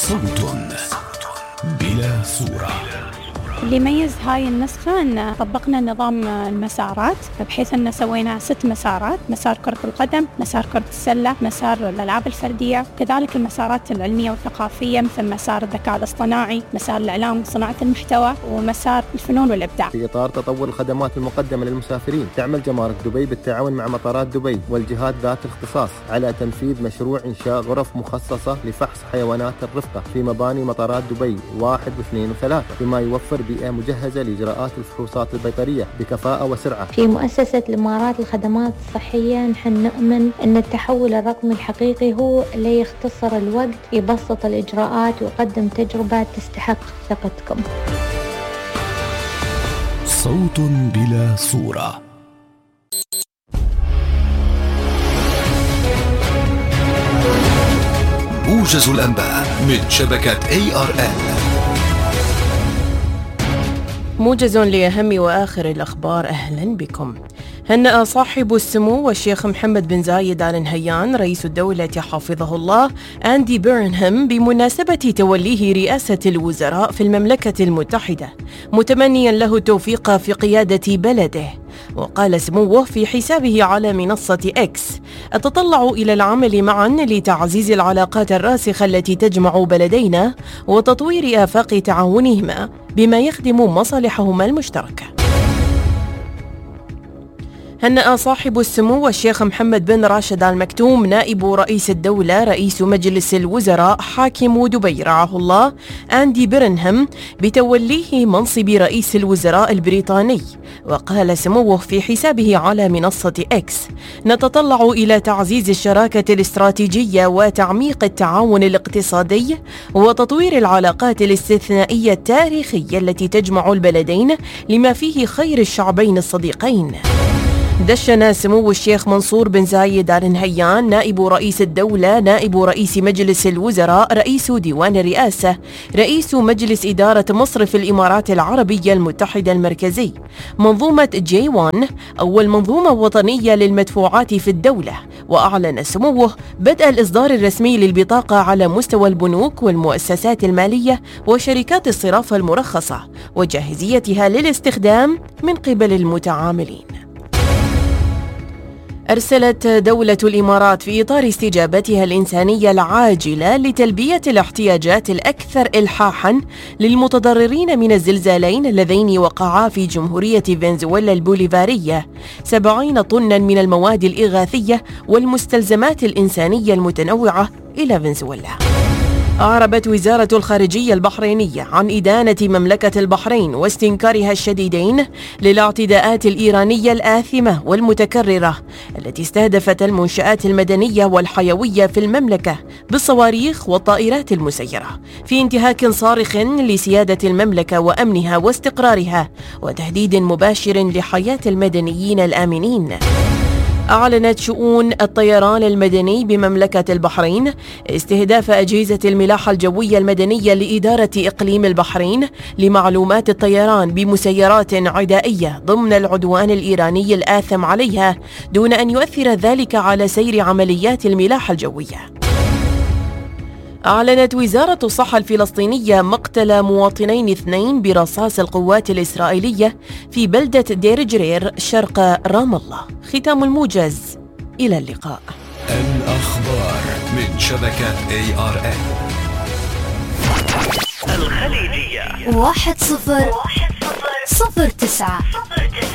صوت بلا صورة. اللي يميز هاي النسخة أن طبقنا نظام المسارات، بحيث أن سوينا 6 مسارات: مسار كرة القدم، مسار كرة السلة، مسار الألعاب الفردية، وكذلك المسارات العلمية والثقافية مثل مسار الذكاء الاصطناعي، مسار الإعلام وصناعة المحتوى، ومسار الفنون والإبداع. في إطار تطور الخدمات المقدمة للمسافرين، تعمل جمارك دبي بالتعاون مع مطارات دبي والجهات ذات الاختصاص على تنفيذ مشروع إنشاء غرف مخصصة لفحص حيوانات الرفقة في مباني مطارات دبي 1 و2 و3، بما يوفر بيئة مجهزة لإجراءات الفحوصات البيطرية بكفاءة وسرعة. في مؤسسة الإمارات للخدمات الصحية نحن نؤمن أن التحول الرقمي الحقيقي هو اللي يختصر الوقت، يبسط الإجراءات ويقدم تجربة تستحق ثقتكم. صوت بلا صورة. موجز الأنباء من شبكة ARN. موجز لأهم وآخر الأخبار. أهلا بكم. هنأ صاحب السمو والشيخ محمد بن زايد آل نهيان رئيس الدولة حفظه الله أندي بيرنهام بمناسبة توليه رئاسة الوزراء في المملكة المتحدة، متمنيا له التوفيق في قيادة بلده. وقال سموه في حسابه على منصة إكس: أتطلع إلى العمل معا لتعزيز العلاقات الراسخة التي تجمع بلدينا وتطوير آفاق تعاونهما بما يخدم مصالحهما المشتركة. هنأ صاحب السمو والشيخ محمد بن راشد آل مكتوم نائب رئيس الدولة رئيس مجلس الوزراء حاكم دبي رعاه الله أندي بيرنهام بتوليه منصب رئيس الوزراء البريطاني. وقال سموه في حسابه على منصة إكس: نتطلع إلى تعزيز الشراكة الاستراتيجية وتعميق التعاون الاقتصادي وتطوير العلاقات الاستثنائية التاريخية التي تجمع البلدين لما فيه خير الشعبين الصديقين. دشن سمو الشيخ منصور بن زايد آل نهيان نائب رئيس الدولة نائب رئيس مجلس الوزراء رئيس ديوان الرئاسة رئيس مجلس إدارة مصرف الإمارات العربية المتحدة المركزي منظومة J1 أول منظومة وطنية للمدفوعات في الدولة. وأعلن سموه بدء الإصدار الرسمي للبطاقة على مستوى البنوك والمؤسسات المالية وشركات الصرافة المرخصة وجاهزيتها للاستخدام من قبل المتعاملين. أرسلت دولة الإمارات في إطار استجابتها الإنسانية العاجلة لتلبية الاحتياجات الأكثر إلحاحاً للمتضررين من الزلزالين اللذين وقعا في جمهورية فنزويلا البوليفارية 70 طناً من المواد الإغاثية والمستلزمات الإنسانية المتنوعة إلى فنزويلا. أعربت وزارة الخارجية البحرينية عن إدانة مملكة البحرين واستنكارها الشديدين للاعتداءات الإيرانية الآثمة والمتكررة التي استهدفت المنشآت المدنية والحيوية في المملكة بالصواريخ والطائرات المسيرة، في انتهاك صارخ لسيادة المملكة وأمنها واستقرارها وتهديد مباشر لحياة المدنيين الآمنين. أعلنت شؤون الطيران المدني بمملكة البحرين استهداف أجهزة الملاحة الجوية المدنية لإدارة إقليم البحرين لمعلومات الطيران بمسيرات عدائية ضمن العدوان الإيراني الآثم عليها دون أن يؤثر ذلك على سير عمليات الملاحة الجوية. أعلنت وزارة الصحة الفلسطينية مقتل مواطنين 2 برصاص القوات الإسرائيلية في بلدة دير جرير شرق رام الله. ختام الموجز، إلى اللقاء. الأخبار من شبكة ARN. الخليجية 1009.